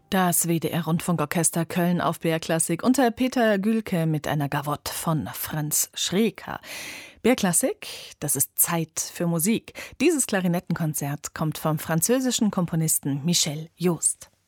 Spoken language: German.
Das WDR-Rundfunkorchester Köln auf BR Klassik unter Peter Gülke mit einer Gavotte von Franz Schreker. BR Klassik, das ist Zeit für Musik. Dieses Klarinettenkonzert kommt vom französischen Komponisten Michel Jost.